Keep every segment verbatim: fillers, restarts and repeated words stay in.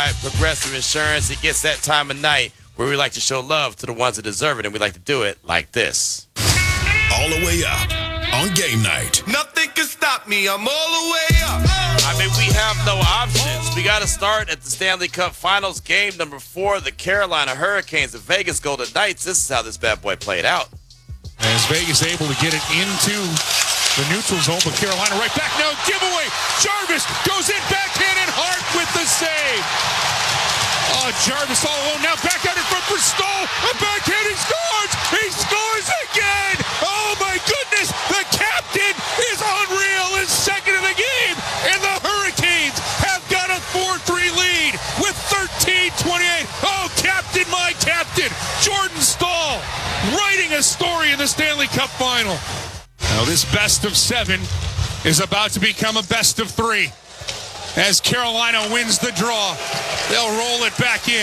by Progressive Insurance. It gets that time of night where we like to show love to the ones that deserve it, and we like to do it like this. All the way up on game night. Nothing can stop me. I'm all the way up. I mean, we have no options. We got to start at the Stanley Cup Finals, game number four, the Carolina Hurricanes, the Vegas Golden Knights. This is how this bad boy played out. As Vegas able to get it into the neutral zone, but Carolina right back. No giveaway. Jarvis goes in backhand and Hart with the save. Oh, Jarvis all alone. Now back out in front for Stahl. A backhand, he scores. He scores again. Oh, my goodness. The captain is unreal. Is second in the game. And the Hurricanes have got a four three lead with thirteen twenty-eight. Oh, captain, my captain. Jordan Stahl writing a story in the Stanley Cup Final. Now this best of seven is about to become a best of three. As Carolina wins the draw, they'll roll it back in.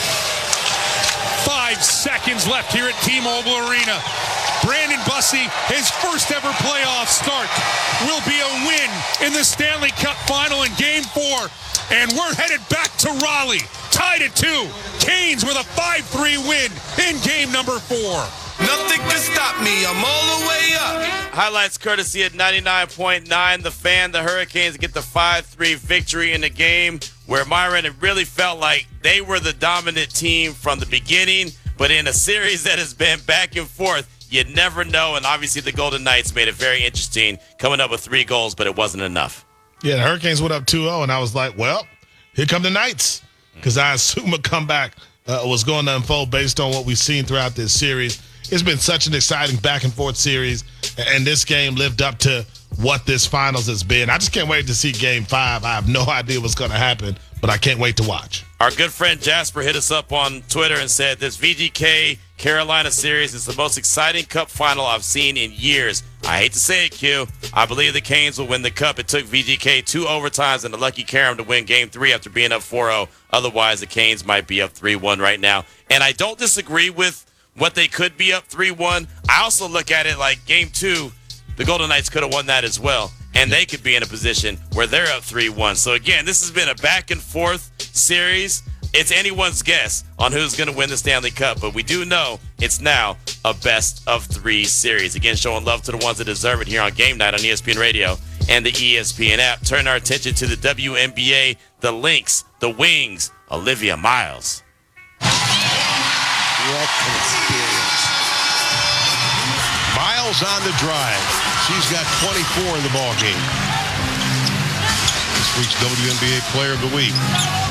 Five seconds left here at T-Mobile Arena. Brandon Bussi, his first ever playoff start, will be a win in the Stanley Cup Final in Game four. And we're headed back to Raleigh, tied at two. Canes with a five three win in game number four. Nothing can stop me. I'm all the way up. Highlights courtesy at ninety-nine point nine. The Fan, the Hurricanes get the five three victory in the game where, Myron, it really felt like they were the dominant team from the beginning, but in a series that has been back and forth, you never know. And obviously the Golden Knights made it very interesting, coming up with three goals, but it wasn't enough. Yeah, the Hurricanes went up two oh, and I was like, well, here come the Knights, because I assume a comeback uh, was going to unfold based on what we've seen throughout this series. It's been such an exciting back-and-forth series, and this game lived up to what this finals has been. I just can't wait to see Game five. I have no idea what's going to happen, but I can't wait to watch. Our good friend Jasper hit us up on Twitter and said, this V G K Carolina series is the most exciting cup final I've seen in years. I hate to say it, Q. I believe the Canes will win the cup. It took V G K two overtimes and the lucky Karam to win Game three after being up four oh. Otherwise, the Canes might be up three one right now. And I don't disagree with what they could be up three one. I also look at it like Game two, the Golden Knights could have won that as well, and they could be in a position where they're up three one. So, again, this has been a back-and-forth series. It's anyone's guess on who's going to win the Stanley Cup, but we do know it's now a best-of-three series. Again, showing love to the ones that deserve it here on Game Night on E S P N Radio and the E S P N app. Turn our attention to the W N B A, the Lynx, the Wings, Olivia Miles. What an experience. Miles on the drive. She's got twenty-four in the ballgame. This week's W N B A Player of the Week.